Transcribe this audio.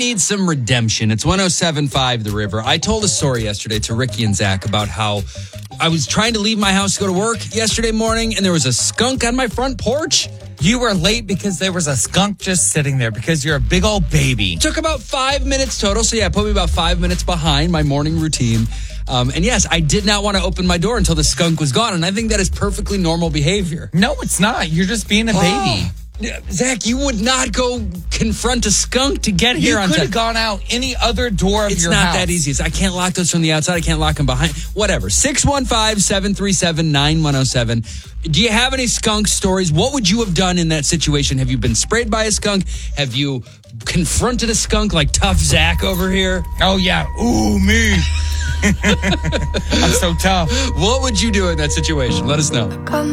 need some redemption. It's 107.5 The River. I told a story yesterday to Ricky and Zach about how I was trying to leave my house to go to work yesterday morning, and there was a skunk on my front porch. You were late because there was a skunk just sitting there because you're a big old baby. Took about 5 minutes total. So, put me about 5 minutes behind my morning routine. And yes, I did not want to open my door until the skunk was gone. And I think that is perfectly normal behavior. No, it's not. You're just being a baby. Zach, you would not go confront a skunk to get here on time. You could have gone out any other door of your house. It's not that easy. I can't lock those from the outside. I can't lock them behind. Whatever. 615-737-9107. Do you have any skunk stories? What would you have done in that situation? Have you been sprayed by a skunk? Have you confronted a skunk like tough Zach over here? Oh, yeah. Ooh, me. I'm so tough. What would you do in that situation? Let us know.